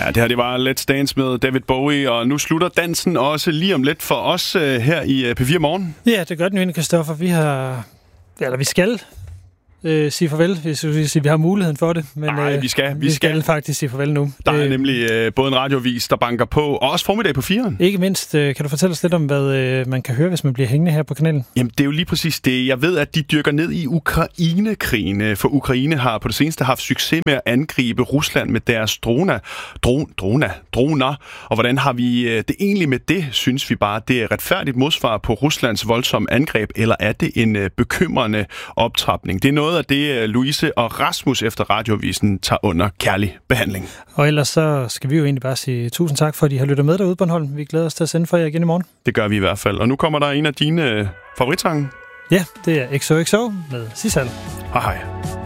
Ja, det her det var Let's Dance med David Bowie, og nu slutter dansen også lige om lidt for os her i P4 Morgen. Ja, det gør den jo egentlig, Christoffer. Vi skal sige farvel, hvis vi har muligheden for det. Men nej, vi skal faktisk sige farvel nu. Der er nemlig både en radiovis, der banker på, og også formiddag på 4'eren. Ikke mindst, kan du fortælle os lidt om, hvad man kan høre, hvis man bliver hængende her på kanalen? Jamen, det er jo lige præcis det. Jeg ved, at de dykker ned i Ukraine-krigen, for Ukraine har på det seneste haft succes med at angribe Rusland med deres droner. Og hvordan har vi det egentlig med det? Synes vi bare, det er retfærdigt modsvar på Ruslands voldsomme angreb, eller er det en bekymrende optrapning? Det er noget af det, Louise og Rasmus efter Radiovisen tager under kærlig behandling. Og ellers så skal vi jo egentlig bare sige tusind tak, for at I har lyttet med derude, Bornholm. Vi glæder os til at sende for jer igen i morgen. Det gør vi i hvert fald. Og nu kommer der en af dine favoritsange. Ja, det er XOXO med Sissal. Hej hej.